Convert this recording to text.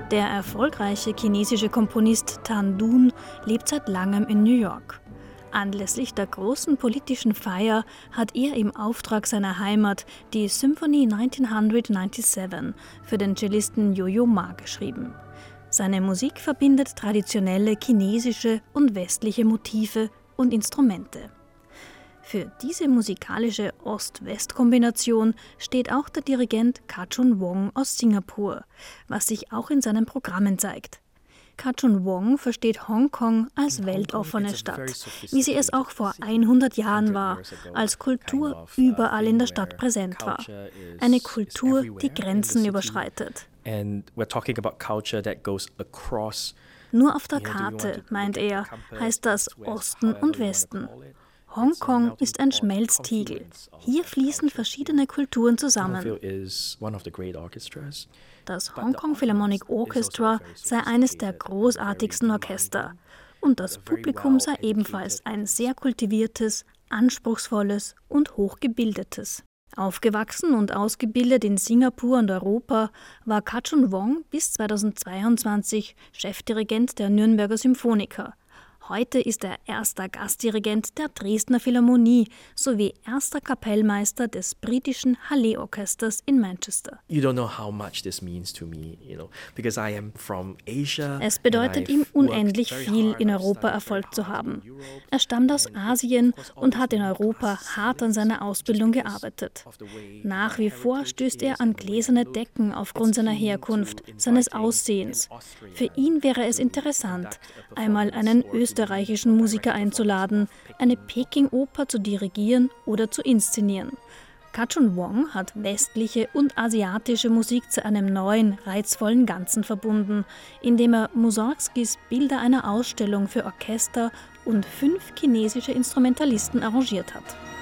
Der erfolgreiche chinesische Komponist Tan Dun lebt seit langem in New York. Anlässlich der großen politischen Feier hat er im Auftrag seiner Heimat die Symphony 1997 für den Cellisten Yo-Yo Ma geschrieben. Seine Musik verbindet traditionelle chinesische und westliche Motive und Instrumente. Für diese musikalische Ost-West-Kombination steht auch der Dirigent Ka-Chun Wong aus Singapur, was sich auch in seinen Programmen zeigt. Ka-Chun Wong versteht Hongkong als weltoffene Stadt, wie sie es auch vor 100 Jahren war, als Kultur überall in der Stadt präsent war. Eine Kultur, die Grenzen überschreitet. Nur auf der Karte, meint er, heißt das Osten und Westen. Hongkong ist ein Schmelztiegel. Hier fließen verschiedene Kulturen zusammen. Das Hong Kong Philharmonic Orchestra sei eines der großartigsten Orchester. Und das Publikum sei ebenfalls ein sehr kultiviertes, anspruchsvolles und hochgebildetes. Aufgewachsen und ausgebildet in Singapur und Europa war Ka-Chun Wong bis 2022 Chefdirigent der Nürnberger Symphoniker. Heute ist er erster Gastdirigent der Dresdner Philharmonie sowie erster Kapellmeister des britischen Hallé-Orchesters in Manchester. Es bedeutet ihm unendlich viel, in Europa Erfolg zu haben. Er stammt aus Asien und hat in Europa hart an seiner Ausbildung gearbeitet. Nach wie vor stößt er an gläserne Decken aufgrund seiner Herkunft, seines Aussehens. Für ihn wäre es interessant, einmal einen österreichischen Musiker einzuladen, eine Peking-Oper zu dirigieren oder zu inszenieren. Ka-Chun Wong hat westliche und asiatische Musik zu einem neuen, reizvollen Ganzen verbunden, indem er Mussorgskis Bilder einer Ausstellung für Orchester und 5 chinesische Instrumentalisten arrangiert hat.